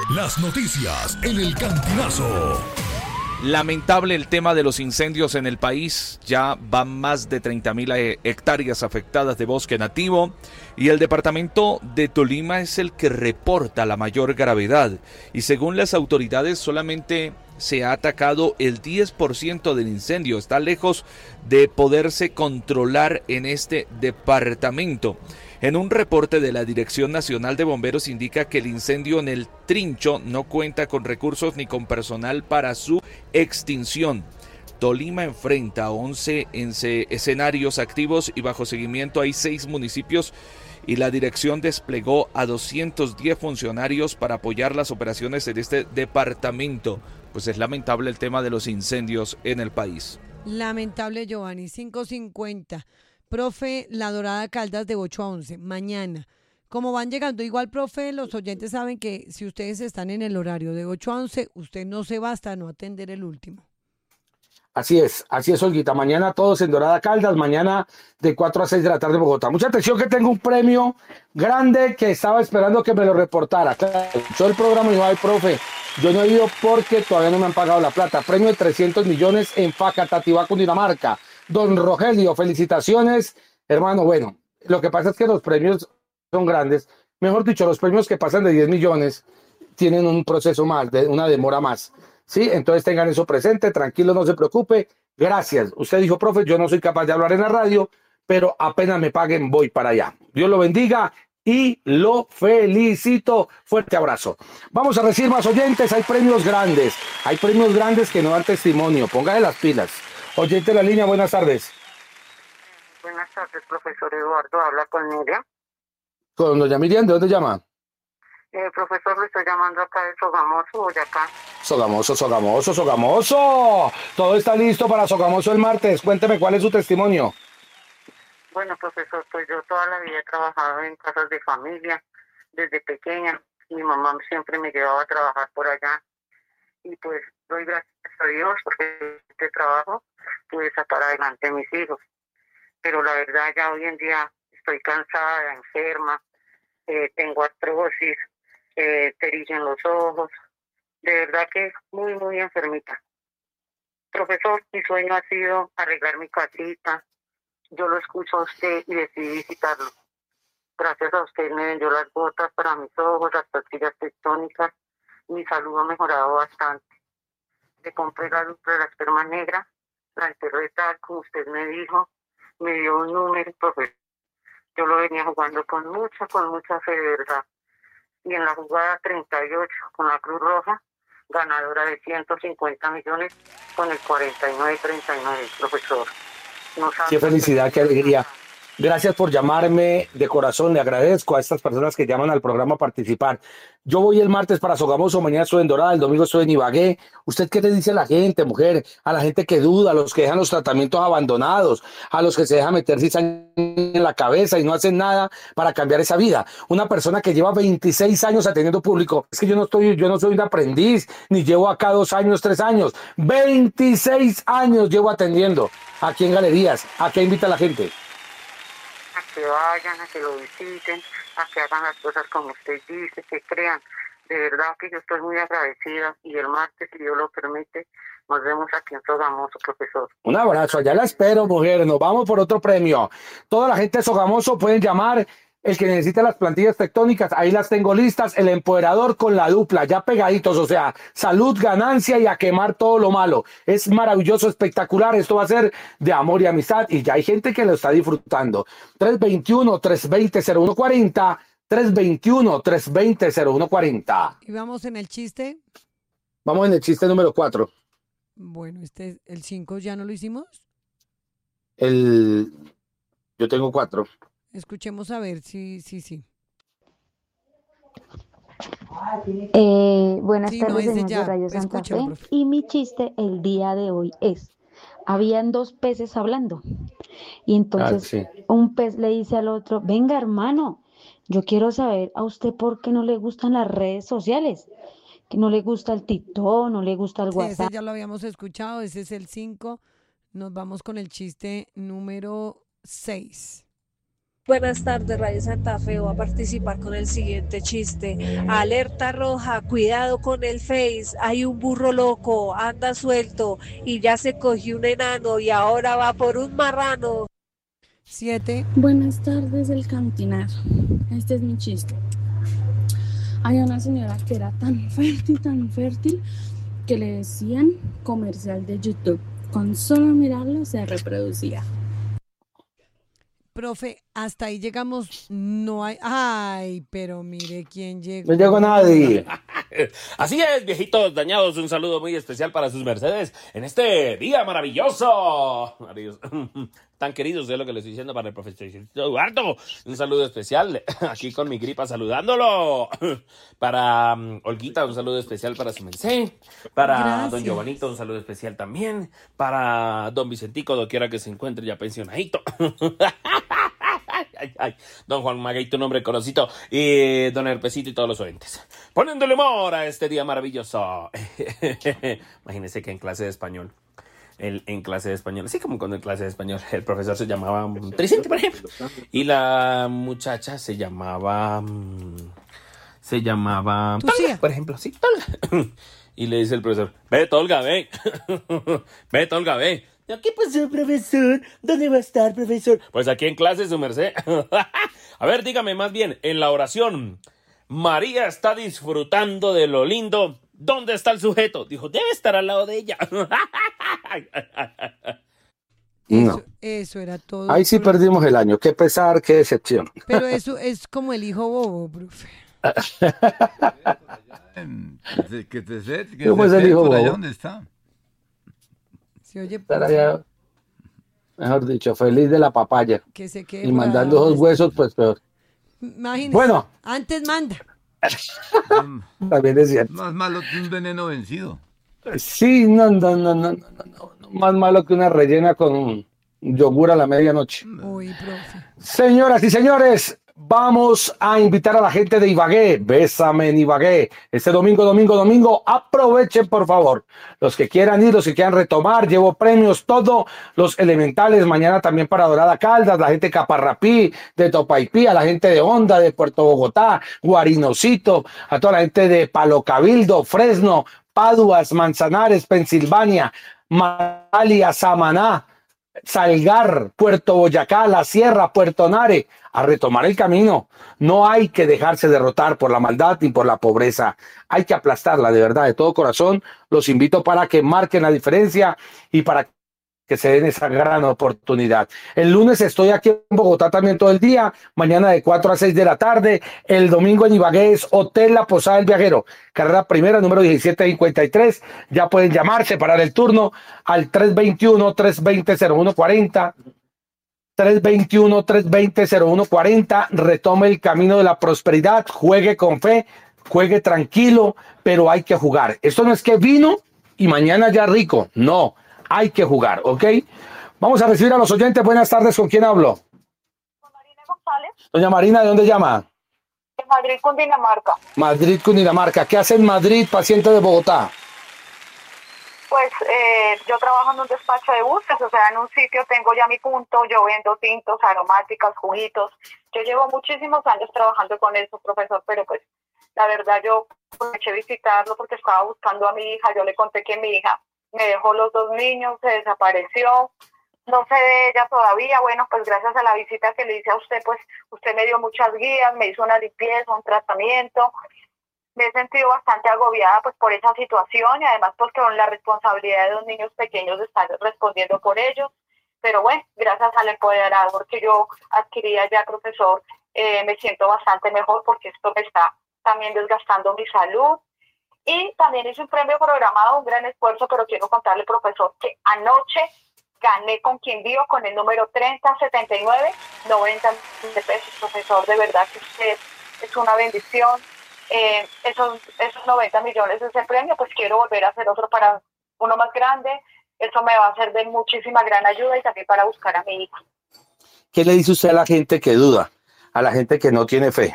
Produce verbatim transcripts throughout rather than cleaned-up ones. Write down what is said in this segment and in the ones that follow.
Las noticias en el Cantinazo. Lamentable el tema de los incendios en el país. Ya van más de treinta mil hectáreas afectadas de bosque nativo y el departamento de Tolima es el que reporta la mayor gravedad. Y según las autoridades, solamente se ha atacado el diez por ciento del incendio. Está lejos de poderse controlar en este departamento. En un reporte de la Dirección Nacional de Bomberos indica que el incendio en el Trincho no cuenta con recursos ni con personal para su extinción. Tolima enfrenta once escenarios activos y bajo seguimiento hay seis municipios y la dirección desplegó a doscientos diez funcionarios para apoyar las operaciones en este departamento. Pues es lamentable el tema de los incendios en el país. Lamentable, Giovanni. cinco cincuenta. Profe, La Dorada Caldas de ocho a once, mañana. Como van llegando, igual, profe, los oyentes saben que si ustedes están en el horario de ocho a once, usted no se va hasta no atender el último. Así es, así es, Olguita. Mañana todos en Dorada Caldas, mañana de cuatro a seis de la tarde en Bogotá. Mucha atención que tengo un premio grande que estaba esperando que me lo reportara. Claro, yo el programa y dijo, ay, profe, yo no he ido porque todavía no me han pagado la plata. Premio de trescientos millones en Facatativá, Cundinamarca. Don Rogelio, felicitaciones, hermano. Bueno, lo que pasa es que los premios son grandes. Mejor dicho, los premios que pasan de diez millones tienen un proceso más, de una demora más. Sí, entonces tengan eso presente, tranquilo, no se preocupe. Gracias. Usted dijo, profe, yo no soy capaz de hablar en la radio, pero apenas me paguen voy para allá. Dios lo bendiga y lo felicito. Fuerte abrazo. Vamos a recibir más oyentes. Hay premios grandes. Hay premios grandes que no dan testimonio. Póngale las pilas. Oyente de la línea, buenas tardes. Buenas tardes, profesor Eduardo. Habla con Miriam. Con doña Miriam, ¿de dónde llama? Eh, profesor, le estoy llamando acá de Sogamoso, Boyacá. Sogamoso, Sogamoso, Sogamoso. Todo está listo para Sogamoso el martes. Cuénteme cuál es su testimonio. Bueno, profesor, pues yo toda la vida he trabajado en casas de familia, desde pequeña. Mi mamá siempre me llevaba a trabajar por allá. Y pues doy gracias a Dios porque este trabajo pude sacar adelante a mis hijos. Pero la verdad ya hoy en día estoy cansada, enferma, eh, tengo artrosis, eh, terilla en los ojos. De verdad que muy, muy enfermita. Profesor, mi sueño ha sido arreglar mi casita. Yo lo escucho a usted y decidí visitarlo. Gracias a usted me vendió las gotas para mis ojos, las pastillas tectónicas. Mi salud ha mejorado bastante. Le compré la luz de la esperma negra, la enterré tal como usted me dijo, me dio un número, profesor. Yo lo venía jugando con mucha, con mucha fe, de verdad. Y en la jugada treinta y ocho con la Cruz Roja, ganadora de ciento cincuenta millones con el cuarenta y nueve treinta y nueve, profesor. No qué felicidad, qué alegría. Gracias por llamarme de corazón. Le agradezco a estas personas que llaman al programa a participar. Yo voy el martes para Sogamoso, mañana estoy en Dorada, el domingo estoy en Ibagué. ¿Usted qué le dice a la gente, mujer? A la gente que duda, a los que dejan los tratamientos abandonados, a los que se dejan meter cizaña en la cabeza y no hacen nada para cambiar esa vida. Una persona que lleva veintiséis años atendiendo público. Es que yo no estoy, yo no soy un aprendiz, ni llevo acá dos años, tres años. veintiséis años llevo atendiendo aquí en Galerías. ¿A qué invita a la gente? A que vayan, a que lo visiten, a que hagan las cosas como usted dice, que crean. De verdad que yo estoy muy agradecida y el martes, si Dios lo permite, nos vemos aquí en Sogamoso, profesor. Un abrazo, allá la espero, mujer. Nos vamos por otro premio. Toda la gente de Sogamoso pueden llamar. El que necesita las plantillas tectónicas, ahí las tengo listas. El empoderador con la dupla, ya pegaditos, o sea, salud, ganancia y a quemar todo lo malo. Es maravilloso, espectacular. Esto va a ser de amor y amistad y ya hay gente que lo está disfrutando. tres veintiuno, tres veinte, cero uno cuarenta, tres veintiuno, tres veinte, cero uno cuarenta. ¿Y vamos en el chiste? Vamos en el chiste número cuatro. Bueno, este, el cinco ya no lo hicimos. El, yo tengo cuatro. Escuchemos a ver, sí, sí, sí. Eh, buenas Sí, tardes, no, ese señor ya. de Radio Santa Escúchelo, Fe. profe. Y mi chiste el día de hoy es, habían dos peces hablando. Y entonces Ah, sí. un pez le dice al otro, venga hermano, yo quiero saber a usted por qué no le gustan las redes sociales. Que no le gusta el TikTok, no le gusta el Sí, WhatsApp. ese ya lo habíamos escuchado, ese es el cinco. Nos vamos con el chiste número seis. Buenas tardes, Radio Santa Fe. Voy a participar con el siguiente chiste. Alerta roja, cuidado con el Face. Hay un burro loco, anda suelto y ya se cogió un enano y ahora va por un marrano. Siete. Buenas tardes, el cantinazo. Este es mi chiste. Hay una señora que era tan fértil, tan fértil, que le decían comercial de YouTube. Con solo mirarlo se reproducía. Profe, hasta ahí llegamos, no hay... Ay, pero mire quién llegó. No llegó nadie. Así es, viejitos dañados, un saludo muy especial para sus mercedes en este día maravilloso. Maravilloso. Tan queridos es lo que le estoy diciendo para el profesor Eduardo. Un saludo especial aquí con mi gripa saludándolo. Para um, Olguita, un saludo especial para su merced. Para Gracias. don Giovanito, un saludo especial también. Para don Vicentico, doquiera que se encuentre ya pensionadito. Ay, ay. Don Juan Maguey, tu nombre conocido, y don Herpesito y todos los oyentes. Poniéndole humor a este día maravilloso. Imagínense que en clase de español, el, en clase de español, así como cuando en clase de español, el profesor se llamaba um, Trisente, por ejemplo, y la muchacha se llamaba, um, se llamaba Tolga, por ejemplo, sí, Tolga. Y le dice el profesor, ve, Tolga, ve, ve, Tolga, ve. ¿Qué pasó, profesor? ¿Dónde va a estar, profesor? Pues aquí en clase, su merced. A ver, dígame más bien, en la oración, María está disfrutando de lo lindo. ¿Dónde está el sujeto? Dijo, debe estar al lado de ella. No. Eso, eso era todo. Ahí sí profe. perdimos el año. Qué pesar, qué decepción. Pero eso es como el hijo bobo, profe. Que te, que te, que ¿Cómo es te el hijo por allá bobo? ¿Dónde está? Se oye Estar allá, mejor dicho, feliz de la papaya. que se quede Y por mandando allá. esos huesos, pues peor. Imagínese. Bueno. Antes manda. También es cierto. Más malo que un veneno vencido. Sí, no, no, no, no, no, no, no. Más malo que una rellena con un yogur a la medianoche. Uy, profe. Señoras y señores, vamos a invitar a la gente de Ibagué. Bésame en Ibagué. Este domingo, domingo, domingo. Aprovechen, por favor. Los que quieran ir, los que quieran retomar. Llevo premios, todos los elementales. Mañana también para Dorada Caldas. La gente de Caparrapí, de Topaipí, a la gente de Honda, de Puerto Bogotá, Guarinocito, a toda la gente de Palo Cabildo, Fresno, Paduas, Manzanares, Pensilvania, Malia, Samaná, Salgar, Puerto Boyacá, La Sierra, Puerto Nare, a retomar el camino. No hay que dejarse derrotar por la maldad ni por la pobreza. Hay que aplastarla, de verdad, de todo corazón. Los invito para que marquen la diferencia y para que se den esa gran oportunidad. El lunes estoy aquí en Bogotá también todo el día, mañana de cuatro a seis de la tarde, el domingo en Ibagué es Hotel La Posada del Viajero, carrera primera, número diecisiete cincuenta y tres, ya pueden llamar, separar el turno al tres veintiuno, tres veinte, cero uno cuarenta, tres veintiuno, tres veinte, cero uno cuarenta, retome el camino de la prosperidad, juegue con fe, juegue tranquilo, pero hay que jugar. Esto no es que vino y mañana ya rico, no. Hay que jugar, ¿ok? Vamos a recibir a los oyentes. Buenas tardes, ¿con quién hablo? Con Marina González, Doña Marina, ¿de dónde llama? de Madrid, Cundinamarca. Madrid, Cundinamarca. ¿Qué hace en Madrid, paciente de Bogotá? Pues eh, yo trabajo en un despacho de buses, o sea, en un sitio tengo ya mi punto, yo vendo tintos, aromáticas, juguitos. Yo llevo muchísimos años trabajando con eso, profesor, pero pues la verdad yo aproveché visitarlo porque estaba buscando a mi hija. Yo le conté que mi hija me dejó los dos niños, se desapareció, no sé de ella todavía. Bueno, pues gracias a la visita que le hice a usted, pues usted me dio muchas guías, me hizo una limpieza, un tratamiento. Me he sentido bastante agobiada pues por esa situación y además pues con la responsabilidad de dos niños pequeños de estar respondiendo por ellos. Pero bueno, gracias al empoderador que yo adquiría ya, profesor, eh, me siento bastante mejor porque esto me está también desgastando mi salud. Y también hice un premio programado, un gran esfuerzo, pero quiero contarle, profesor, que anoche gané con quien vivo con el número treinta setenta y nueve, noventa de pesos, profesor. De verdad que usted es una bendición. Eh, esos, esos noventa millones de ese premio, pues quiero volver a hacer otro para uno más grande. Eso me va a ser de muchísima gran ayuda y también para buscar a mi hija. ¿Qué le dice usted a la gente que duda, a la gente que no tiene fe?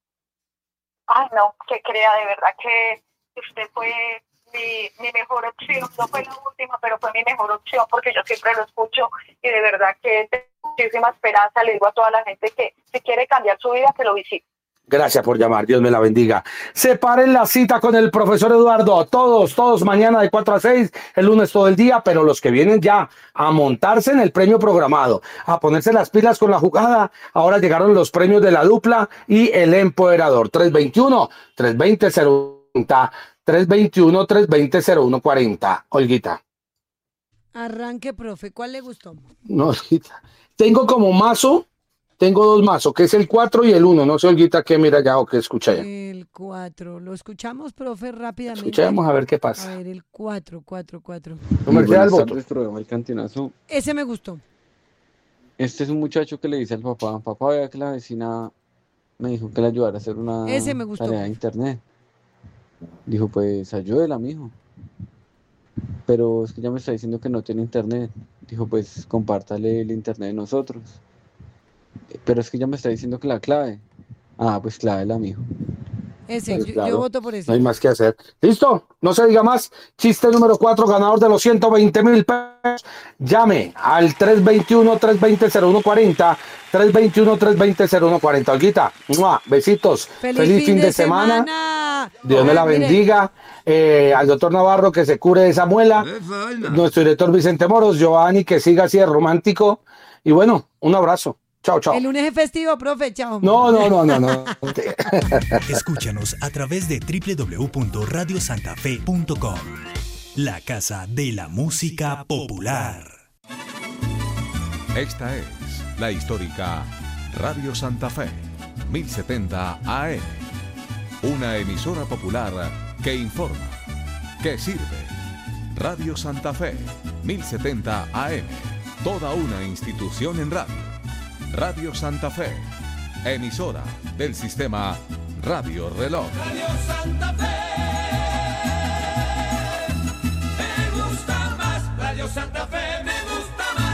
Ay, no, que crea de verdad que usted fue mi, mi mejor opción. No fue la última, pero fue mi mejor opción porque yo siempre lo escucho y de verdad que tengo muchísima esperanza. Le digo a toda la gente que si quiere cambiar su vida, que lo visite. Gracias por llamar, Dios me la bendiga. Separen la cita con el profesor Eduardo, todos, todos mañana de cuatro a seis, el lunes todo el día, pero los que vienen ya a montarse en el premio programado, a ponerse las pilas con la jugada, ahora llegaron los premios de la dupla y el empoderador. tres veintiuno, tres veinte, cero cuarenta, tres veintiuno, tres veinte, cero uno cuarenta. Olguita. Arranque, profe, ¿cuál le gustó? No, Olguita. Tengo como mazo. Tengo dos mazos, que es el cuatro y el uno. No sé, Olguita, qué mira ya o qué escucha ya. El cuatro. Lo escuchamos, profe, rápidamente. Escuchemos a ver qué pasa. A ver, el cuatro, cuatro, cuatro. Buenas tardes, programa El Cantinazo. Ese me gustó. Este es un muchacho que le dice al papá, papá, vea que la vecina me dijo que le ayudara a hacer una Ese me gustó. tarea de internet. Dijo, pues ayúdela, mijo. Pero es que ya me está diciendo que no tiene internet. Dijo, pues compártale el internet de nosotros. Pero es que ya me está diciendo que la clave. Ah, pues clávela, mijo. Ese, Pues yo, claro, yo voto por ese. No hay más que hacer. ¿Listo? No se diga más. Chiste número cuatro, ganador de los ciento veinte mil pesos. Llame al tres veintiuno, tres veinte, cero uno cuarenta. tres veintiuno, tres veinte, cero uno cuarenta. Olguita, ¡mua! Besitos. Feliz, Feliz fin de, de semana. semana. Dios me la bendiga. Eh, al doctor Navarro que se cure de esa muela. Nuestro director Vicente Moros. Giovanni que siga así de romántico. Y bueno, un abrazo. Chao, chao. El lunes es festivo, profe, chao. No, no, no, no, no. Escúchanos a través de doble u doble u doble u punto radio santa fe punto com, la casa de la música popular. Esta es la histórica Radio Santa Fe, mil setenta A M. Una emisora popular que informa, que sirve. Radio Santa Fe, mil setenta A M. Toda una institución en radio. Radio Santa Fe, emisora del sistema Radio Reloj. Radio Santa Fe, me gusta más. Radio Santa Fe, me gusta más.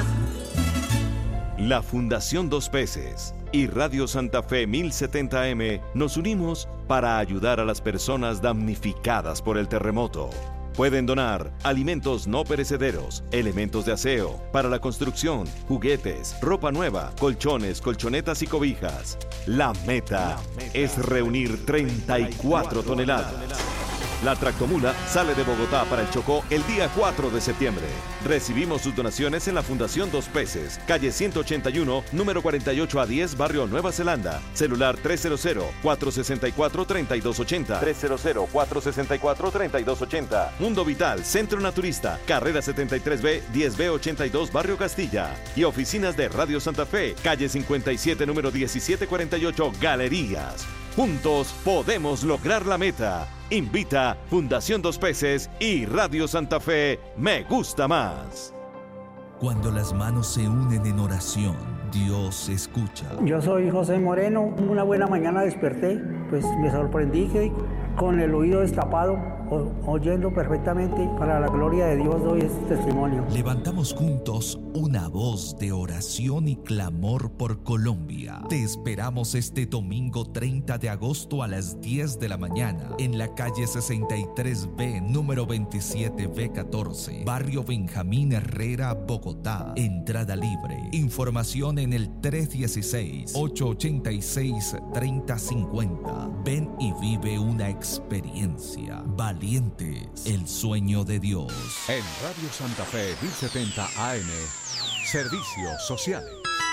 La Fundación Dos Peces y Radio Santa Fe mil setenta A M nos unimos para ayudar a las personas damnificadas por el terremoto. Pueden donar alimentos no perecederos, elementos de aseo, para la construcción, juguetes, ropa nueva, colchones, colchonetas y cobijas. La meta, La meta es reunir treinta y cuatro toneladas. La tractomula sale de Bogotá para el Chocó el día cuatro de septiembre. Recibimos sus donaciones en la Fundación Dos Peces, calle ciento ochenta y uno, número cuarenta y ocho a diez, barrio Nueva Zelanda. Celular tres cero cero, cuatro seis cuatro, tres dos ocho cero. tres cero cero, cuatro seis cuatro, tres dos ocho cero. Mundo Vital, Centro Naturista, carrera setenta y tres B, diez B ochenta y dos, barrio Castilla. Y oficinas de Radio Santa Fe, calle cincuenta y siete, número diecisiete cuarenta y ocho, Galerías. Juntos podemos lograr la meta. Invita Fundación Dos Peces y Radio Santa Fe, me gusta más. Cuando las manos se unen en oración, Dios escucha. Yo soy José Moreno. Una buena mañana desperté, pues me sorprendí que con el oído destapado, o, oyendo perfectamente, para la gloria de Dios doy este testimonio. Levantamos juntos una voz de oración y clamor por Colombia. Te esperamos este domingo treinta de agosto a las diez de la mañana en la calle sesenta y tres B, número veintisiete B catorce, barrio Benjamín Herrera, Bogotá. Entrada libre. Información en el tres uno seis, ocho ocho seis, tres cero cinco cero. Ven y vive una experiencia. Valientes, el sueño de Dios. En Radio Santa Fe mil setenta A M, servicios sociales.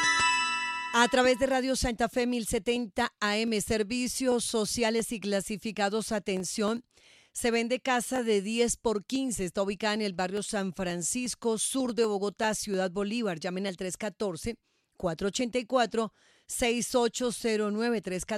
A través de Radio Santa Fe mil setenta A M, servicios sociales y clasificados, atención. Se vende casa de diez por quince. Está ubicada en el barrio San Francisco, sur de Bogotá, Ciudad Bolívar. Llamen al tres uno cuatro, cuatro ocho cuatro, seis ocho cero nueve, tres uno cuatro.